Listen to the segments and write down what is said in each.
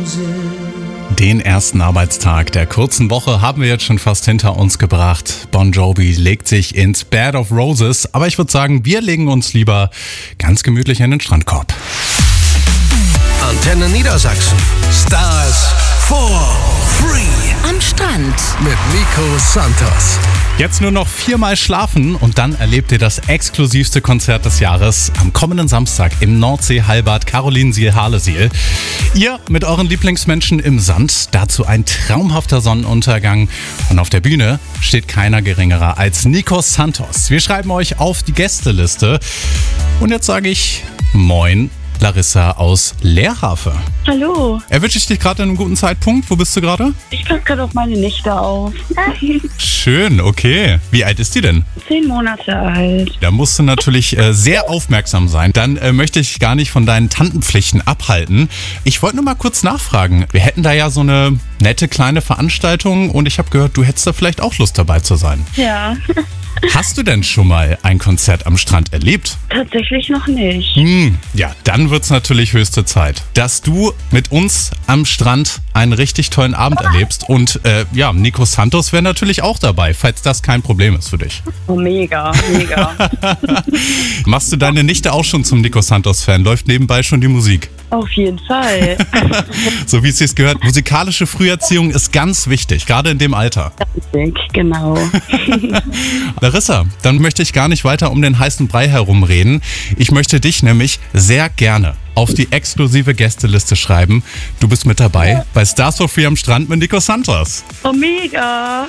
Den ersten Arbeitstag der kurzen Woche haben wir jetzt schon fast hinter uns gebracht. Bon Jovi legt sich ins Bed of Roses, aber ich würde sagen, wir legen uns lieber ganz gemütlich in den Strandkorb. Antenne Niedersachsen. Stars for free. Am Strand. Mit Nico Santos. Jetzt nur noch 4-mal schlafen und dann erlebt ihr das exklusivste Konzert des Jahres am kommenden Samstag im Nordsee-Heilbad Karolinsiel-Harlesiel. Ihr mit euren Lieblingsmenschen im Sand, dazu ein traumhafter Sonnenuntergang und auf der Bühne steht keiner geringerer als Nico Santos. Wir schreiben euch auf die Gästeliste und jetzt sage ich Moin, Larissa aus Leerhafe. Hallo, Erwische ich dich gerade in einem guten Zeitpunkt? Wo bist du gerade? ich passe gerade auf meine Nichte auf. Schön, okay. Wie alt ist die denn? 10 Monate alt. Da musst du natürlich sehr aufmerksam sein. Dann möchte ich gar nicht von deinen Tantenpflichten abhalten. Ich wollte nur mal kurz nachfragen. Wir hätten da ja so eine nette kleine Veranstaltung und ich habe gehört, du hättest da vielleicht auch Lust dabei zu sein. Ja, Hast du denn schon mal ein Konzert am Strand erlebt? tatsächlich noch nicht. Ja, dann wird's natürlich höchste Zeit, dass du mit uns am Strand einen richtig tollen Abend erlebst. Und Nico Santos wäre natürlich auch dabei, falls das kein Problem ist für dich. Oh, mega, mega. Machst du deine Nichte auch schon zum Nico Santos-Fan? Läuft nebenbei schon die Musik? Auf jeden Fall. So wie es sich gehört, musikalische Früherziehung ist ganz wichtig, gerade in dem Alter. Genau. Larissa, dann möchte ich gar nicht weiter um den heißen Brei herumreden. Ich möchte dich nämlich sehr gerne auf die exklusive Gästeliste schreiben. Du bist mit dabei bei Stars for Free am Strand mit Nico Santos. Oh, mega.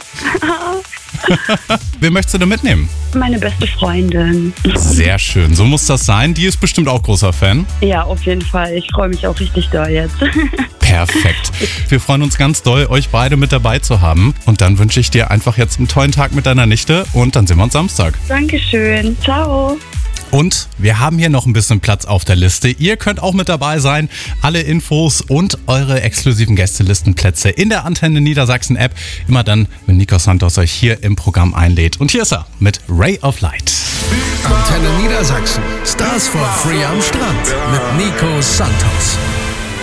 Wen möchtest du denn mitnehmen? Meine beste Freundin. Sehr schön, so muss das sein. Die ist bestimmt auch großer Fan. Ja, auf jeden Fall. Ich freue mich auch richtig doll jetzt. Perfekt. Wir freuen uns ganz doll, euch beide mit dabei zu haben. Und dann wünsche ich dir einfach jetzt einen tollen Tag mit deiner Nichte und dann sehen wir uns Samstag. Dankeschön. Ciao. Und wir haben hier noch ein bisschen Platz auf der Liste. Ihr könnt auch mit dabei sein. Alle Infos und eure exklusiven Gästelistenplätze in der Antenne Niedersachsen App. Immer dann, wenn Nico Santos euch hier im Programm einlädt. Und hier ist er mit Ray of Light. Antenne Niedersachsen. Stars for free am Strand. Mit Nico Santos.